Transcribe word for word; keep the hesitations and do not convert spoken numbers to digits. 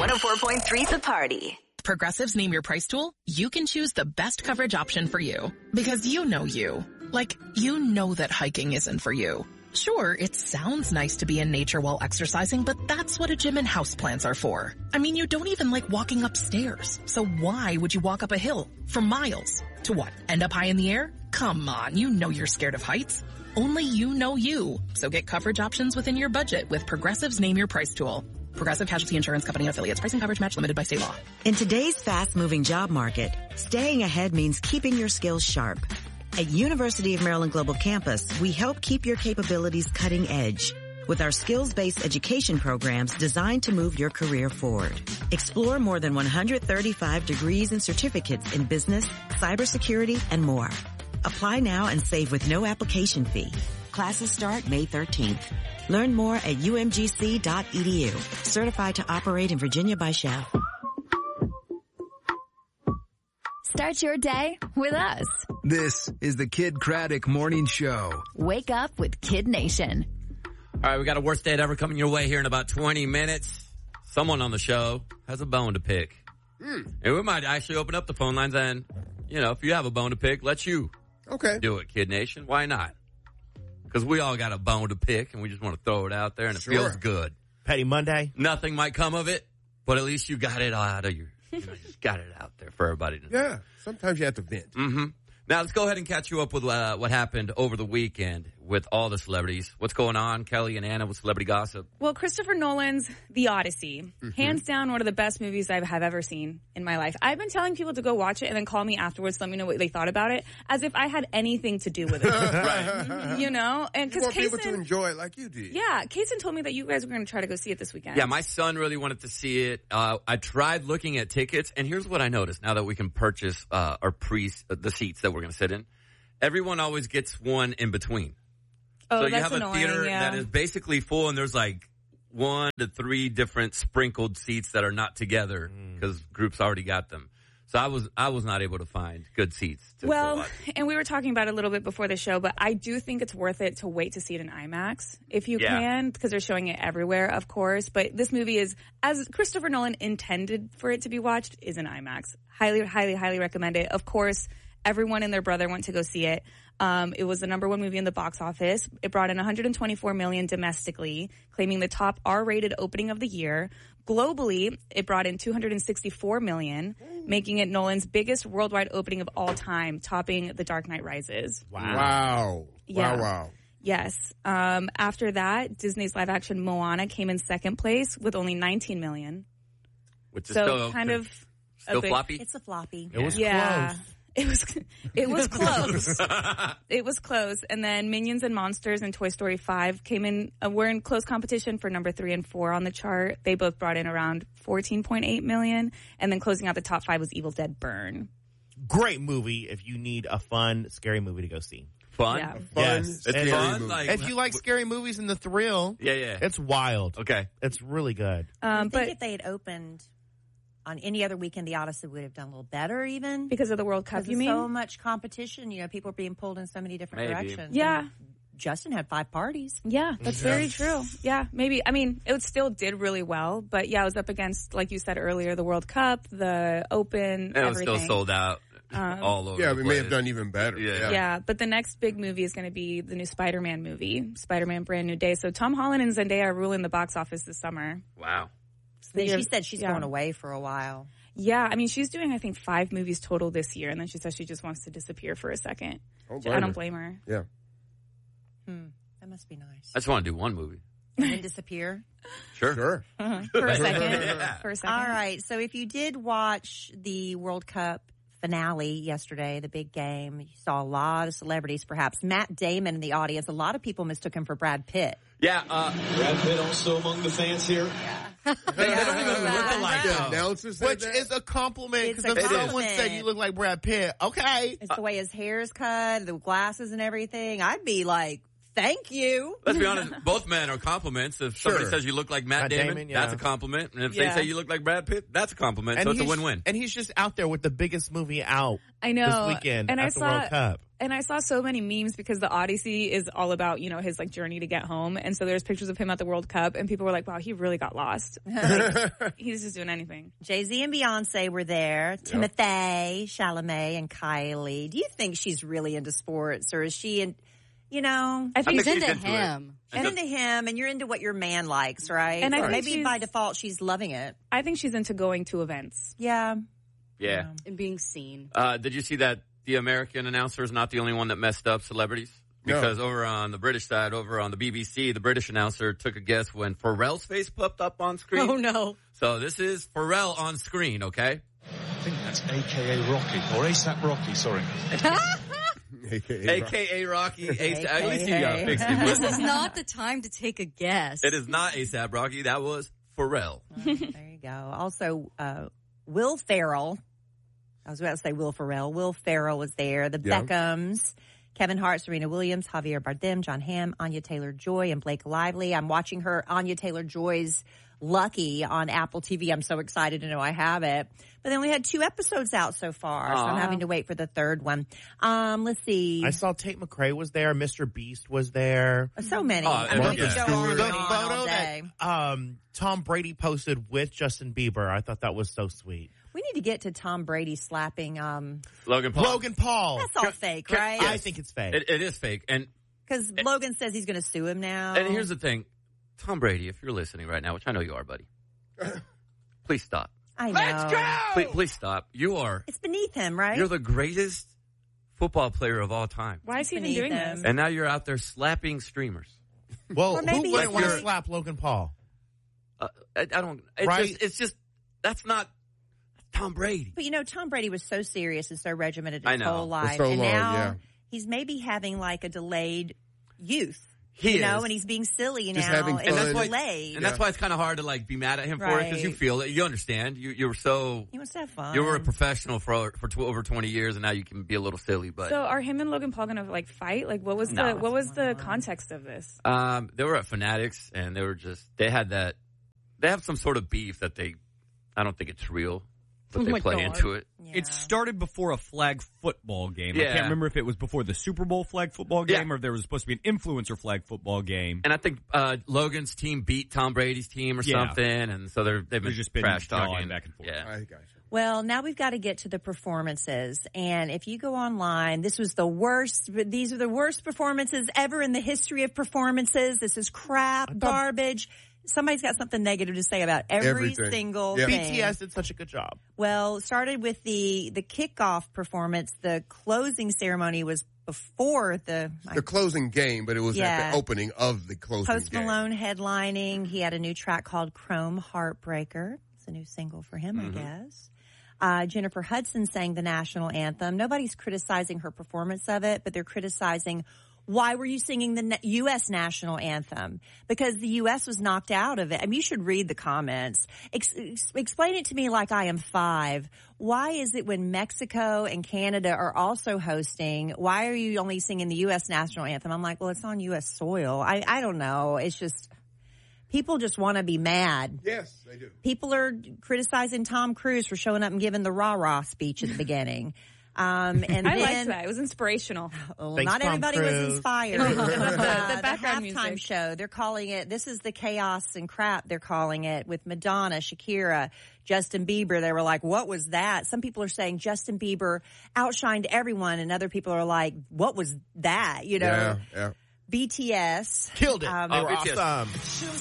one oh four point three The Party. Progressive's Name Your Price tool, you can choose the best coverage option for you. Because you know you. Like, you know that hiking isn't for you. Sure, it sounds nice to be in nature while exercising, but that's what a gym and houseplants are for. I mean, you don't even like walking upstairs. So why would you walk up a hill for miles? To what? End up high in the air? Come on, you know you're scared of heights. Only you know you. So get coverage options within your budget with Progressive's Name Your Price tool. Progressive Casualty Insurance Company affiliates. Pricing coverage match limited by state law. In today's fast-moving job market, staying ahead means keeping your skills sharp. At University of Maryland Global Campus, we help keep your capabilities cutting edge with our skills-based education programs designed to move your career forward. Explore more than one hundred thirty-five degrees and certificates in business, cybersecurity, and more. Apply now and save with no application fee. Classes start May thirteenth. Learn more at U M G C dot E D U. Certified to operate in Virginia by S H A F. Start your day with us. This is the Kid Craddock Morning Show. Wake up with Kid Nation. All right, we got a worst date ever coming your way here in about twenty minutes. Someone on the show has a bone to pick. Mm. And we might actually open up the phone lines and, you know, if you have a bone to pick, let you okay. do it, Kid Nation. Why not? Because we all got a bone to pick, and we just want to throw it out there, and it sure. feels good. Petty Monday. Nothing might come of it, but at least you got it out of your, you know, just got it out there for everybody to know. Yeah, sometimes you have to vent. Mm-hmm. Now, let's go ahead and catch you up with uh, what happened over the weekend with all the celebrities. What's going on, Kelly and Anna, with celebrity gossip? Well, Christopher Nolan's The Odyssey, mm-hmm. hands down one of the best movies I have ever seen in my life. I've been telling people to go watch it and then call me afterwards to let me know what they thought about it, as if I had anything to do with it. Right. You know? And you want Kaysen, people to enjoy it like you did. Yeah. Kaysen told me that you guys were going to try to go see it this weekend. Yeah, my son really wanted to see it. Uh, I tried looking at tickets, and here's what I noticed now that we can purchase uh, our pre the seats that we're going to sit in. Everyone always gets one in between. Oh, so you that's have a annoying, theater yeah. that is basically full, and there's like one to three different sprinkled seats that are not together because mm. groups already got them. So I was I was not able to find good seats. To well, and we were talking about it a little bit before the show, but I do think it's worth it to wait to see it in IMAX if you yeah. can, because they're showing it everywhere, of course. But this movie is, as Christopher Nolan intended for it to be watched, is in IMAX. Highly, highly, highly recommend it. Of course, everyone and their brother went to go see it. Um, it was the number one movie in the box office. It brought in one hundred twenty-four million dollars domestically, claiming the top R-rated opening of the year. Globally, it brought in two hundred sixty-four million dollars, making it Nolan's biggest worldwide opening of all time, topping The Dark Knight Rises. Wow. Wow. Yeah. Wow, wow. Yes. Um, after that, Disney's live-action Moana came in second place with only nineteen million dollars. Which is so still, kind of still a big, floppy? It's a floppy. It was yeah. close. It was, it was close. It was close. And then Minions and Monsters and Toy Story five came in, uh, were in close competition for number three and four on the chart. They both brought in around fourteen point eight million. And then closing out the top five was Evil Dead Burn. Great movie if you need a fun, scary movie to go see. Fun? Yeah. Fun, Yes. It's And fun? Like, if you like scary movies and the thrill, yeah, yeah. it's wild. Okay. It's really good. Um, I think but if they had opened on any other weekend, the Odyssey would have done a little better even. because of the World Cup, Because you of mean? so much competition. You know, people are being pulled in so many different Maybe. directions. Yeah. And Justin had five parties. Yeah, that's Yeah. very true. Yeah, maybe. I mean, it still did really well, but yeah, it was up against, like you said earlier, the World Cup, the Open, And it was everything. still sold out Um, all over Yeah, the we place. may have done even better. Yeah. Yeah. Yeah, but the next big movie is going to be the new Spider-Man movie, Spider-Man Brand New Day. So Tom Holland and Zendaya are ruling the box office this summer. Wow. Then Yeah. she said she's Yeah. going away for a while. Yeah, I mean, she's doing, I think, five movies total this year, and then she says she just wants to disappear for a second. Don't I blame don't her. blame her. Yeah. Hmm. That must be nice. I just want to do one movie. And then disappear. Sure. Sure. For a second. Yeah. For a second. All right. So if you did watch the World Cup finale yesterday, the big game, you saw a lot of celebrities, perhaps. Matt Damon in the audience. A lot of people mistook him for Brad Pitt. Yeah. Uh, Brad Pitt also among the fans here. they, they don't even look alike. The though. announcer said Which that? is a compliment It's because a if someone compliment. said you look like Brad Pitt, okay. It's the way his hair's cut, the glasses and everything. I'd be like thank you. Let's be honest, both men are compliments. If somebody Sure. says you look like Matt, Matt Damon, Damon, yeah. that's a compliment. And if Yeah. they say you look like Brad Pitt, that's a compliment. And so it's a he's- win-win. And he's just out there with the biggest movie out I know. this weekend and at I the saw, World Cup. And I saw so many memes because the Odyssey is all about, you know, his like journey to get home. And so there's pictures of him at the World Cup and people were like, wow, he really got lost. Like, he's just doing anything. Jay-Z and Beyonce were there. Timothée Chalamet and Kylie. Do you think she's really into sports, or is she in, you know, I think She's she's into into it. him. and into him, and you're into what your man likes, right? And I So think maybe she's- by default she's loving it. I think she's into going to events. Yeah. Yeah. And being seen. Uh, did you see that the American announcer is not the only one that messed up celebrities? No. Because over on the British side, over on the B B C, the British announcer took a guess when Pharrell's face popped up on screen. Oh, no. So this is Pharrell on screen, okay? I think that's A K A Rocky, or ASAP Rocky, sorry. A K A A K A Rocky, ASAP. At least he uh, A K A. fixed it. This is not the time to take a guess. It is not ASAP Rocky. That was Pharrell. There you go. Also, uh, Will Ferrell. I was about to say Will Ferrell. Will Ferrell was there. The Yeah. Beckhams, Kevin Hart, Serena Williams, Javier Bardem, John Hamm, Anya Taylor-Joy, and Blake Lively. I'm watching her, Anya Taylor-Joy's Lucky on Apple T V. I'm so excited to know I have it. But they only had two episodes out so far, so I'm Aw. having to wait for the third one. Um, let's see. I saw Tate McRae was there. Mister Beast was there. So many. Oh, I mean, we Martha could go on Stewart. and The on all photo day. that um, Tom Brady posted with Justin Bieber, I thought that was so sweet. We need to get to Tom Brady slapping. Um, Logan Paul. Logan Paul. that's all fake, can- right? I think it's fake. It, it is fake. And Because Logan says he's going to sue him now. and here's the thing. Tom Brady, if you're listening right now, which I know you are, buddy, please stop. I know. Please, please stop. You are, It's beneath him, right? you're the greatest football player of all time. Why is he even Beneath doing him. this? And now you're out there slapping streamers. well, Or maybe who wouldn't he's want to like- slap Logan Paul? Uh, I, I don't, it's Right. just, it's just, that's not Tom Brady. But you know, Tom Brady was so serious and so regimented I his know. whole life, so and long, now yeah. he's maybe having like a delayed youth. He you know, is. and he's being silly Just now. having and fun. it's And that's why- delayed. And that's why it's kind of hard to like be mad at him for it because you Right. feel it. You understand. You you were so he wants to have fun. you were a professional for for tw- over twenty years, and now you can be a little silly. But So are him and Logan Paul going to like fight? Like what was No. the what was the context of this? um, they were at Fanatics, and they were just they had that they have some sort of beef that they I don't think it's real, but Oh they my play God. into it. Yeah. It started before a flag football game. I Yeah. can't remember if it was before the Super Bowl flag football Yeah. game or if there was supposed to be an influencer flag football game. And I think uh, Logan's team beat Tom Brady's team or Yeah. something, and so they're they've been There's just been trash jawing talking back and forth. Yeah. I got you. Well, now we've got to get to the performances. And if you go online, this was the worst, these are the worst performances ever in the history of performances. This is crap, garbage. Somebody's got something negative to say about every Everything. single Yeah. thing. B T S did such a good job. Well, it started with the, the kickoff performance. The closing ceremony was before the, The closing game, but it was Yeah. at the opening of the closing Post game. Malone headlining. He had a new track called Chrome Heartbreaker. It's a new single for him, Mm-hmm. I guess. Uh, Jennifer Hudson sang the national anthem. Nobody's criticizing her performance of it, but they're criticizing why were you singing the na- U S national anthem? Because the U S was knocked out of it. I mean, you should read the comments. Ex- ex- explain it to me like I am five. Why is it when Mexico and Canada are also hosting, why are you only singing the U S national anthem? I'm like, well, it's on U S soil. I, I don't know. It's just, people just want to be mad. Yes, they do. People are criticizing Tom Cruise for showing up and giving the rah-rah speech at the beginning. Um, and I then, liked that. It was inspirational. well, Thanks, not Tom everybody was Cruise. inspired. The- Uh, the the background halftime music. show, they're calling it, this is the chaos and crap, they're calling it, with Madonna, Shakira, Justin Bieber. They were like, what was that? Some people are saying Justin Bieber outshined everyone, and other people are like, what was that? You know, Yeah, yeah. B T S. Killed it. Um, they Oh, were B T S. awesome.